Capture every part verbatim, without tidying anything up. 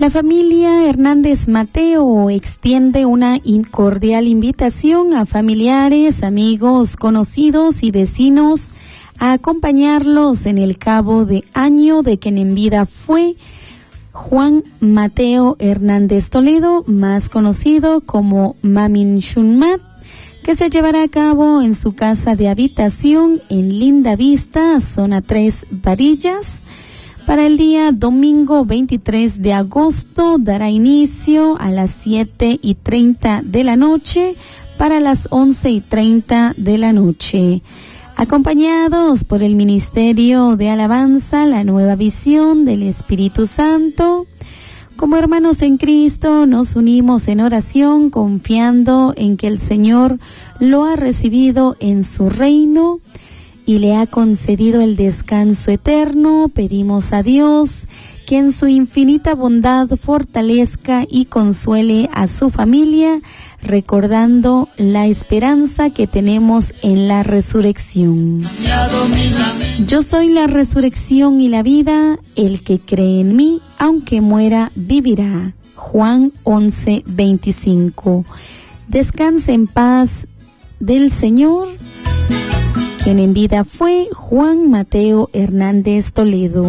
La familia Hernández Mateo extiende una cordial invitación a familiares, amigos, conocidos y vecinos a acompañarlos en el cabo de año de quien en vida fue Juan Mateo Hernández Toledo, más conocido como Mamin Shunmat, que se llevará a cabo en su casa de habitación en Linda Vista, zona tres, Varillas. Para el día domingo veintitrés de agosto dará inicio a las siete y treinta de la noche para las once y treinta de la noche. Acompañados por el Ministerio de Alabanza, la Nueva Visión del Espíritu Santo, como hermanos en Cristo nos unimos en oración confiando en que el Señor lo ha recibido en su reino y le ha concedido el descanso eterno. Pedimos a Dios que en su infinita bondad fortalezca y consuele a su familia, recordando la esperanza que tenemos en la resurrección. Yo soy la resurrección y la vida, el que cree en mí, aunque muera, vivirá. Juan once, veinticinco. Descanse en paz del Señor, quien en vida fue Juan Mateo Hernández Toledo.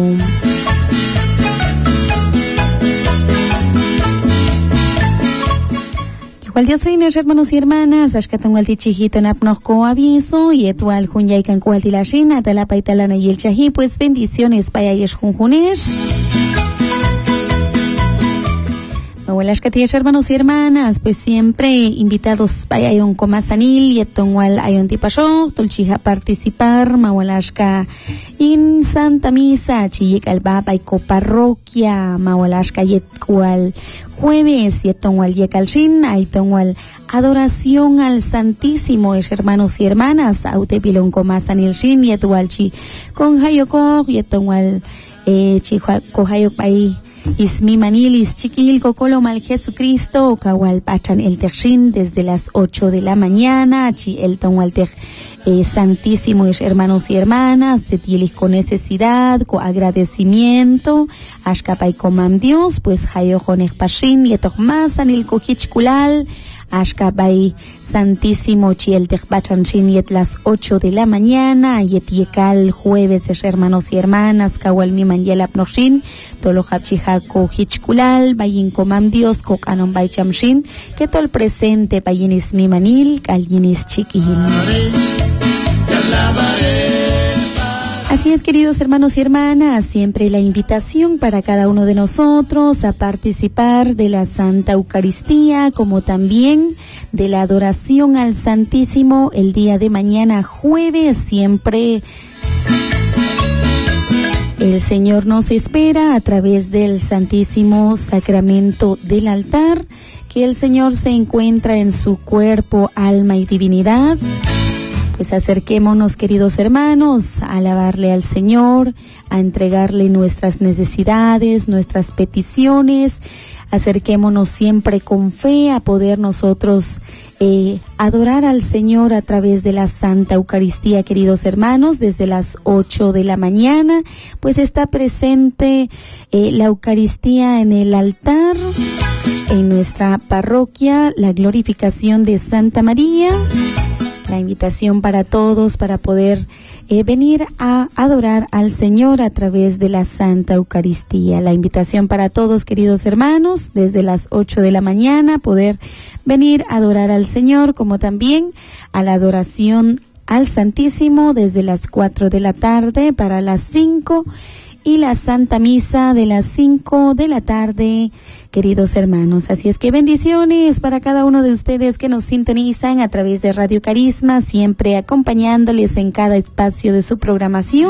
Igual día soy hermanos y hermanas, ashkatan walti chijito napnojo aviso, y etual junyaikan cualti la shina, talapa y talana y el chají, pues bendiciones para ellos junjunesh. Abuelas catillas, hermanos y hermanas, pues siempre invitados para un comasanil y etonwal ayon tipasho, tolchija participar, mawalashka in Santa Misa, chiyek al baba y coparroquia, mawalashka yetkual jueves y etonwal yekalshin, aitonwal adoración al Santísimo, es hermanos y hermanas, autepilon comasanil shin yetualchi, con hayokog yetonwal eh chija kohayok pai Ismi Manilis, Chiquil, Cocolo, Mal Jesucristo, Kawal Pachan el Tershin desde las ocho de la mañana, Chi el Tonwalter eh, Santísimo, es hermanos y hermanas, Setilis con necesidad, con agradecimiento, Ashkapay Comam Dios, pues Hayojonej Pashin, Yetochmasan el Coquichculal, Ashkabay Santísimo Chiel Tejbachanchin yet las ocho de la mañana, yet yekal jueves es hermanos y hermanas, Kawal Miman Yelapnoshin, Tolo Hapchihaco Hichkulal, Bayin Comam Dios, Kokanon Baychamshin, que tol presente Bayinis Mimanil, Kalyinis Chiquil. Así es, queridos hermanos y hermanas, siempre la invitación para cada uno de nosotros a participar de la Santa Eucaristía, como también de la adoración al Santísimo el día de mañana jueves. Siempre el Señor nos espera a través del Santísimo Sacramento del altar, que el Señor se encuentra en su cuerpo, alma y divinidad. Pues acerquémonos, queridos hermanos, a alabarle al Señor, a entregarle nuestras necesidades, nuestras peticiones. Acerquémonos siempre con fe a poder nosotros eh, adorar al Señor a través de la Santa Eucaristía, queridos hermanos, desde las ocho de la mañana. Pues está presente eh, la Eucaristía en el altar, en nuestra parroquia, la glorificación de Santa María. La invitación para todos para poder eh, venir a adorar al Señor a través de la Santa Eucaristía. La invitación para todos, queridos hermanos, desde las ocho de la mañana, poder venir a adorar al Señor, como también a la adoración al Santísimo desde las cuatro de la tarde para las cinco, y la Santa Misa de las cinco de la tarde, queridos hermanos. Así es que bendiciones para cada uno de ustedes que nos sintonizan a través de Radio Carisma, siempre acompañándoles en cada espacio de su programación.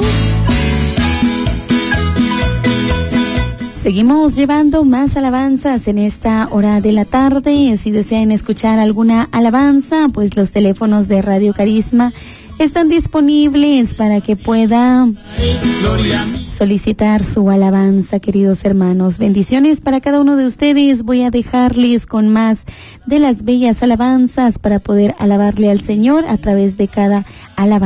Seguimos llevando más alabanzas en esta hora de la tarde. Si desean escuchar alguna alabanza, pues los teléfonos de Radio Carisma están disponibles para que pueda solicitar su alabanza, queridos hermanos. Bendiciones para cada uno de ustedes. Voy a dejarles con más de las bellas alabanzas para poder alabarle al Señor a través de cada alabanza.